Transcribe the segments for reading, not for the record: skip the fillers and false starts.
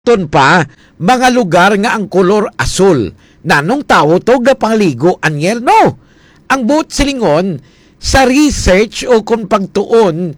ton pa mga lugar nga ang kolor asul. Nanong tao to gapangligo anyel no. Ang buot silingon sa research o kung pagtuon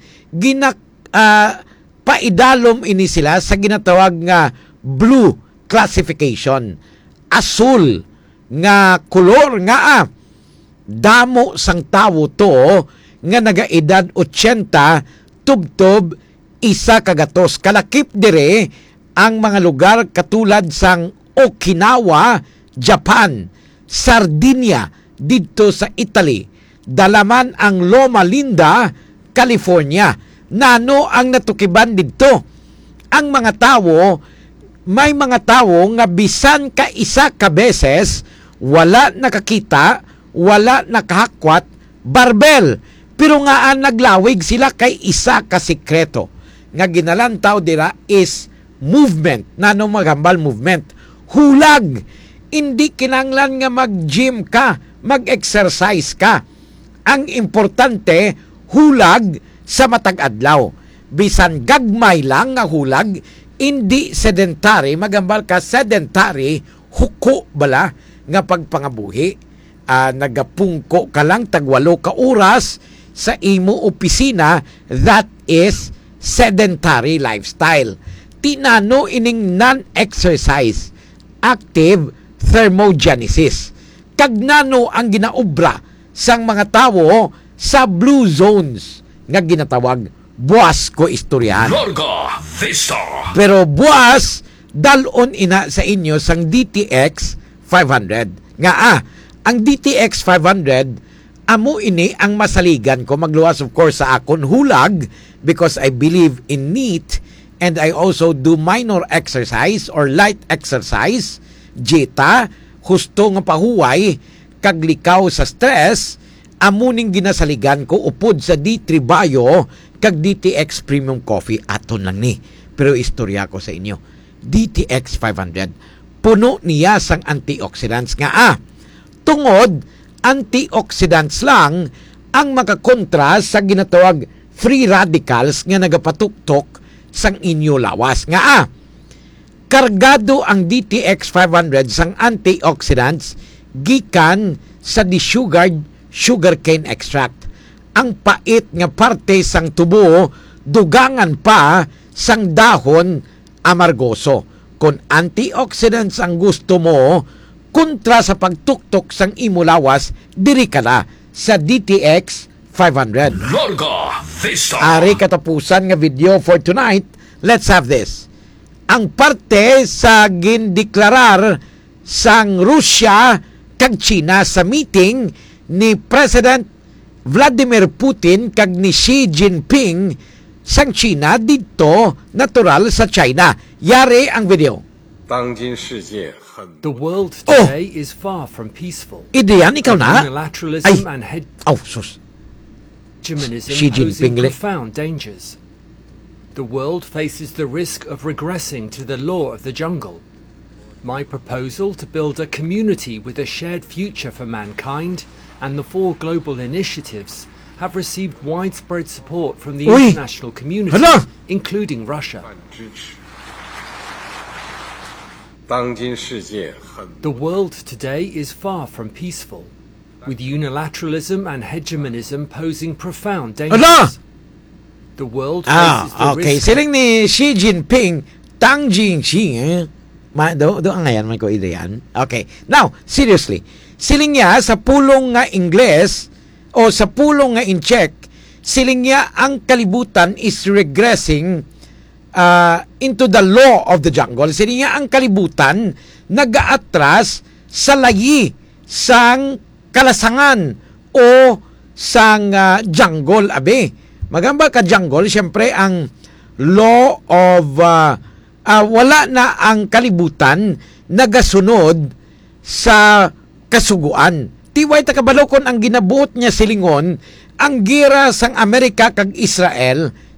paidalom ini sila sa ginatawag nga blue classification. Asul nga kolor nga damo sang tawo to nga nagaedad 80 tubtob isa kagatos kalakip dire ang mga lugar katulad sang Okinawa, Japan, Sardinia didto sa Italy, dalaman ang Loma Linda, California. Nano ang natukiban didto? Ang mga tawo, may mga tawo nga bisan ka isa ka beses wala nakakita, wala nakahakwat, barbel. Pero nga naglawig sila kay isa ka sikreto. Nga ginalantaw dira is movement, nano magambal movement, hulag. Hindi kinanglan nga mag-gym ka, mag-exercise ka. Ang importante, hulag sa matag adlaw. Bisan gagmay lang nga hulag, hindi sedentary, magambal ka sedentary, huko bala nga pagpangabuhi. Nagapungko ka lang tagwalo ka oras sa imo opisina, that is sedentary lifestyle. Tinano ining non-exercise, active thermogenesis. Kagnano ang ginaobra sang mga tawo sa blue zones nga ginatawag buwas ko istoryahan. Pero buwas dalon ina sa inyo sang DTX 500. Nga ang DTX 500 amo ini ang masaligan ko magluwas of course sa akon hulag because I believe in NEAT. And I also do minor exercise or light exercise, jeta, husto nga pahuway, kaglikaw sa stress, amuning ginasaligan ko upod sa D3 Bio, kag DTX Premium Coffee, aton lang ni. Pero istorya ko sa inyo, DTX 500, puno niya sang antioxidants nga tungod, antioxidants lang ang makakontra sa ginatawag free radicals nga nagapatuktok sang inyo lawas nga kargado ang DTX 500 sang antioxidants gikan sa desugared sugarcane extract. Ang pait nga parte sang tubo dugangan pa sang dahon amargoso. Kung antioxidants ang gusto mo kontra sa pagtuktok sang imo lawas, diri ka na sa DTX 500. Ari katapusan nga video for tonight. Let's have this. Ang parte sa gindeklarar sang Russia kag China sa meeting ni President Vladimir Putin kag ni Xi Jinping sang China dito natural sa China. Yari ang video. The world today is far from peaceful. Idiyan ikaw na? Unilateralism and sus. hegemonism Xi posing Jinping. profound dangers. The world faces the risk of regressing to the law of the jungle. My proposal to build a community with a shared future for mankind and the 4 global initiatives have received widespread support from the international community, including Russia. The world today is far from peaceful, with unilateralism and hegemonism posing profound dangers. The world faces the okay. risk. Siling ni Xi Jinping, Tang Jingxi, do ang ngayon man ko ideyan. Okay. Now, seriously, siling niya sa pulong nga Ingles o sa pulong nga in Czech, siling niya ang kalibutan is regressing into the law of the jungle. Siling niya ang kalibutan nag-aatras sa layi sang kalasangan o sang jungle abe. Magamba ka jungle, siyempre ang law of wala na ang kalibutan nagasunod sa kasuguan. Tiway takabalokon ang ginabuot niya silingon ang gira sang Amerika kag Israel